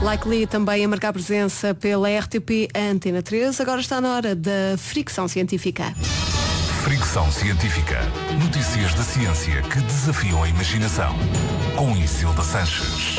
Likely também a marcar presença pela RTP Antena 3. Agora está na hora da Fricção Científica. Fricção Científica. Notícias da ciência que desafiam a imaginação. Com Isilda Sanches.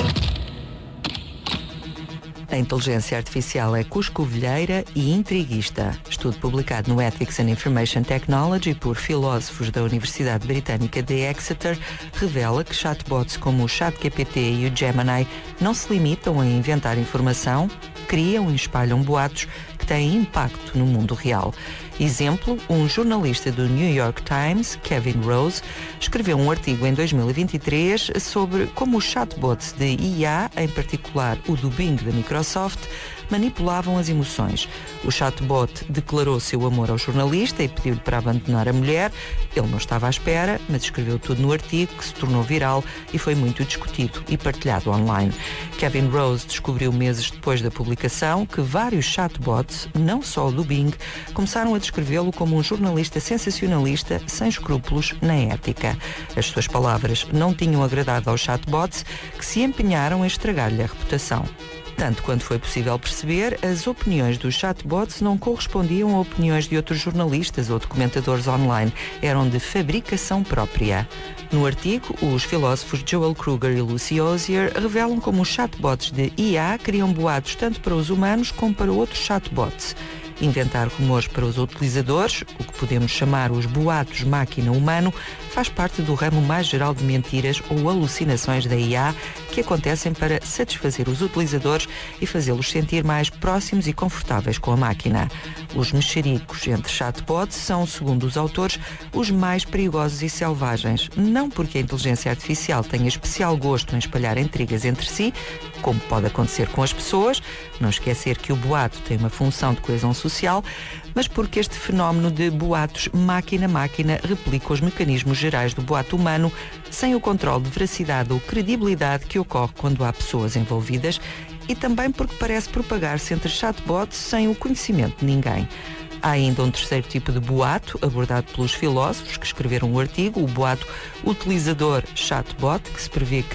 A inteligência artificial é cuscovilheira e intriguista. Estudo publicado no Ethics and Information Technology por filósofos da Universidade Britânica de Exeter revela que chatbots como o ChatGPT e o Gemini não se limitam a inventar informação, criam e espalham boatos que têm impacto no mundo real. Exemplo, um jornalista do New York Times, Kevin Rose, escreveu um artigo em 2023 sobre como os chatbots de IA, em particular o do Bing da Microsoft, manipulavam as emoções. O chatbot declarou seu amor ao jornalista e pediu-lhe para abandonar a mulher. Ele não estava à espera, mas escreveu tudo no artigo, que se tornou viral e foi muito discutido e partilhado online. Kevin Rose descobriu meses depois da publicação que vários chatbots, não só o do Bing, começaram a descrevê-lo como um jornalista sensacionalista sem escrúpulos nem ética. As suas palavras não tinham agradado aos chatbots, que se empenharam em estragar-lhe a reputação. Tanto quanto foi possível perceber, as opiniões dos chatbots não correspondiam a opiniões de outros jornalistas ou documentadores online. Eram de fabricação própria. No artigo, os filósofos Joel Kruger e Lucy Osier revelam como os chatbots de IA criam boatos tanto para os humanos como para outros chatbots. Inventar rumores para os utilizadores, o que podemos chamar os boatos máquina-humano, faz parte do ramo mais geral de mentiras ou alucinações da IA que acontecem para satisfazer os utilizadores e fazê-los sentir mais próximos e confortáveis com a máquina. Os mexericos entre chatbots são, segundo os autores, os mais perigosos e selvagens, não porque a inteligência artificial tenha especial gosto em espalhar intrigas entre si, como pode acontecer com as pessoas, não esquecer que o boato tem uma função de coesão social, mas porque este fenómeno de boatos máquina-máquina replica os mecanismos gerais do boato humano sem o controle de veracidade ou credibilidade que ocorre quando há pessoas envolvidas e também porque parece propagar-se entre chatbots sem o conhecimento de ninguém. Há ainda um terceiro tipo de boato, abordado pelos filósofos que escreveram o artigo, o boato utilizador chatbot, que se prevê